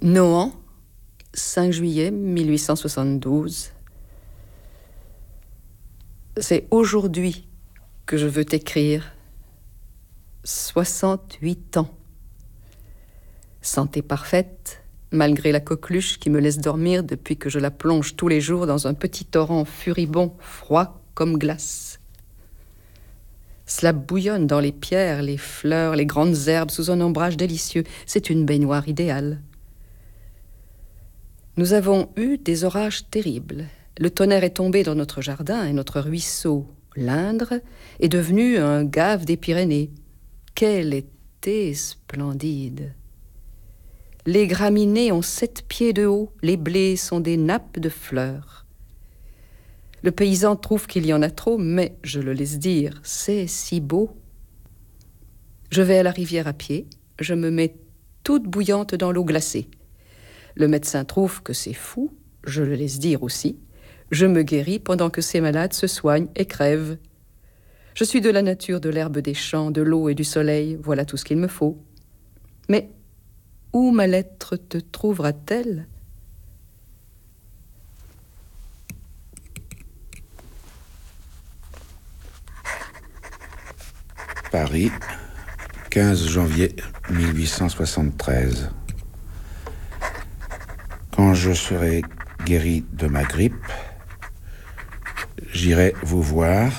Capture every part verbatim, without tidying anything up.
Nohant, cinq juillet mille huit cent soixante-douze. C'est aujourd'hui que je veux t'écrire. soixante-huit ans. Santé parfaite, malgré la coqueluche qui me laisse dormir depuis que je la plonge tous les jours dans un petit torrent furibond, froid comme glace. Cela bouillonne dans les pierres, les fleurs, les grandes herbes sous un ombrage délicieux. C'est une baignoire idéale. Nous avons eu des orages terribles. Le tonnerre est tombé dans notre jardin et notre ruisseau, l'Indre, est devenu un gave des Pyrénées. Quel été splendide! Les graminées ont sept pieds de haut, les blés sont des nappes de fleurs. Le paysan trouve qu'il y en a trop, mais je le laisse dire, c'est si beau. Je vais à la rivière à pied, je me mets toute bouillante dans l'eau glacée. Le médecin trouve que c'est fou, je le laisse dire aussi. Je me guéris pendant que ces malades se soignent et crèvent. Je suis de la nature de l'herbe des champs, de l'eau et du soleil, voilà tout ce qu'il me faut. Mais où ma lettre te trouvera-t-elle ? Paris, quinze janvier mille huit cent soixante-treize. Quand je serai guéri de ma grippe, j'irai vous voir,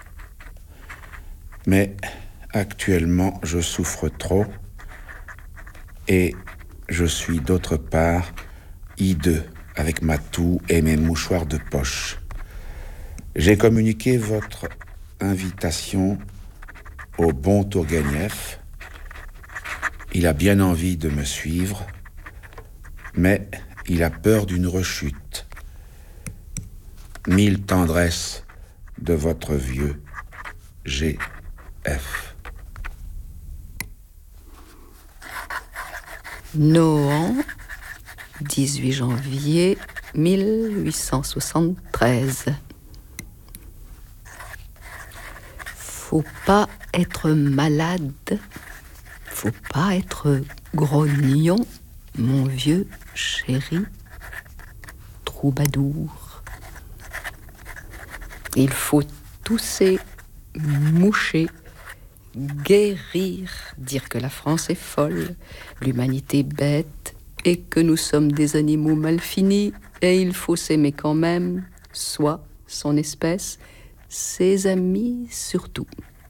mais actuellement je souffre trop et je suis d'autre part hideux avec ma toux et mes mouchoirs de poche. J'ai communiqué votre invitation au bon Tourguenieff. Il a bien envie de me suivre, mais il a peur d'une rechute. Mille tendresses de votre vieux G F. Nohant, dix-huit janvier mille huit cent soixante-treize. Faut pas être malade, faut pas être grognon, mon vieux chéri troubadour. Il faut tousser, moucher, guérir, dire que la France est folle, l'humanité bête, et que nous sommes des animaux mal finis, et il faut s'aimer quand même, soi, son espèce, ses amis surtout.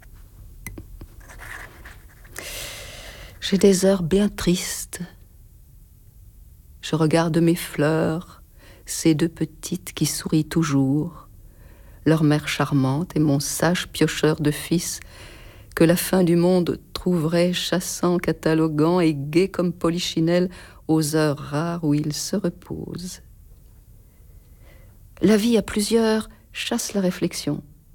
J'ai des heures bien tristes. Je regarde mes fleurs, ces deux petites qui sourient toujours, leur mère charmante et mon sage piocheur de fils que la fin du monde trouverait chassant, cataloguant et gai comme Polichinelle aux heures rares où il se repose. La vie à plusieurs chasse la réflexion.